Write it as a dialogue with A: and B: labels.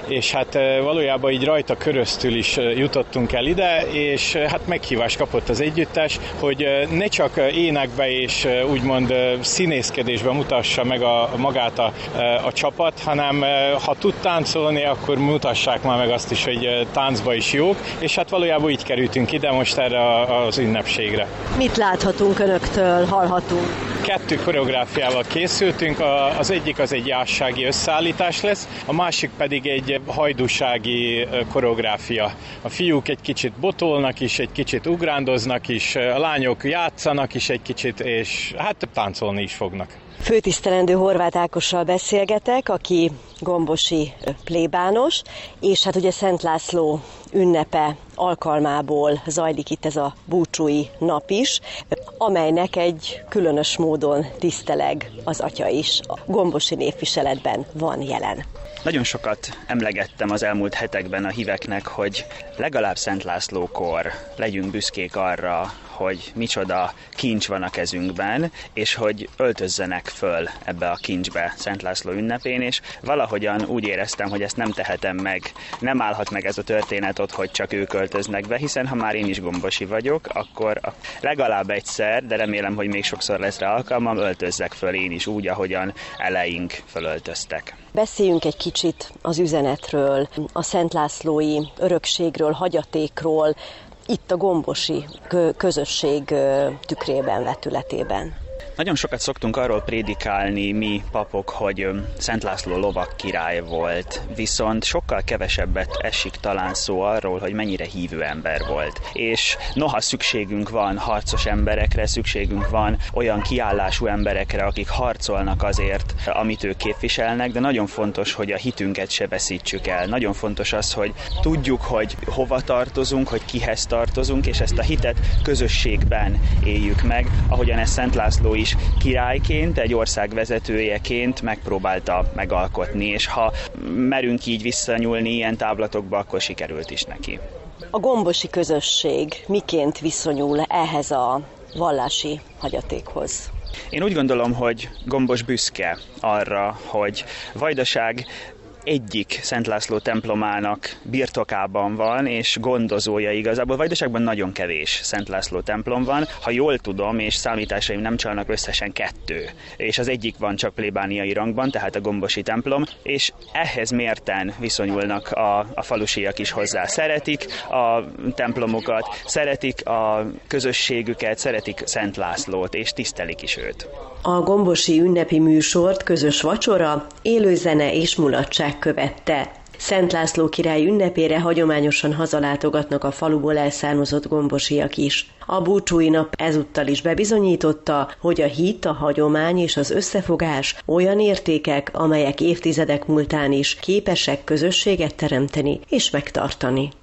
A: és hát valójában így rajta köröztül is jutottunk el ide, és hát meghívást kapott az együttes, hogy ne csak énekbe és úgymond színészkedésbe mutassa meg magát a csapat, hanem ha tud táncolni, akkor mutassák már meg azt is, hogy táncba is jók, és hát valójában így kerültünk ide most erre az ünnepségre.
B: Mit láthatunk önöktől, hallhatunk?
A: 2 koreográfiával készültünk, az egyik az egy jássági összeállítás lesz, a másik pedig egy hajdúsági koreográfia. A fiúk egy kicsit botolnak is, egy kicsit ugrándoznak is, a lányok játszanak is egy kicsit, és hát táncolni is fognak.
B: Főtisztelendő Horváth Ákossal beszélgetek, aki gombosi plébános, és hát ugye Szent László ünnepe alkalmából zajlik itt ez a búcsúi nap is, amelynek egy különös módon tiszteleg az atya is. A gombosi névviseletben van jelen.
C: Nagyon sokat emlegettem az elmúlt hetekben a híveknek, hogy legalább Szent Lászlókor legyünk büszkék arra, hogy micsoda kincs van a kezünkben, és hogy öltözzenek föl ebbe a kincsbe Szent László ünnepén, és valahogyan úgy éreztem, hogy ezt nem tehetem meg. Nem állhat meg ez a történet ott, hogy csak ők öltöznek be, hiszen ha már én is gombosi vagyok, akkor legalább egyszer, de remélem, hogy még sokszor lesz rá alkalmam, öltözzek föl én is úgy, ahogyan eleink fölöltöztek.
B: Beszéljünk egy kicsit az üzenetről, a Szent Lászlói örökségről, hagyatékról, itt a gombosi közösség tükrében, vetületében.
C: Nagyon sokat szoktunk arról prédikálni mi papok, hogy Szent László lovag király volt, viszont sokkal kevesebbet esik talán szó arról, hogy mennyire hívő ember volt. És noha szükségünk van harcos emberekre, szükségünk van olyan kiállású emberekre, akik harcolnak azért, amit ők képviselnek, de nagyon fontos, hogy a hitünket se veszítsük el. Nagyon fontos az, hogy tudjuk, hogy hova tartozunk, hogy kihez tartozunk, és ezt a hitet közösségben éljük meg, ahogyan ez Szent László is királyként, egy ország vezetőjeként megpróbálta megalkotni, és ha merünk így visszanyúlni ilyen távlatokba, akkor sikerült is neki.
B: A gombosi közösség miként viszonyul ehhez a vallási hagyatékhoz?
C: Én úgy gondolom, hogy Gombos büszke arra, hogy Vajdaság egyik Szent László templomának birtokában van, és gondozója igazából. Vajdaságban nagyon kevés Szent László templom van. Ha jól tudom, és számításaim nem csalnak, összesen 2. És az egyik van csak plébániai rangban, tehát a gombosi templom, és ehhez mérten viszonyulnak a falusiak is hozzá. Szeretik a templomokat, szeretik a közösségüket, szeretik Szent Lászlót, és tisztelik is őt.
B: A gombosi ünnepi műsort közös vacsora, élőzene és mulatság követte. Szent László király ünnepére hagyományosan hazalátogatnak a faluból elszármazott gombosiak is. A búcsúi nap ezúttal is bebizonyította, hogy a hit, a hagyomány és az összefogás olyan értékek, amelyek évtizedek múltán is képesek közösséget teremteni és megtartani.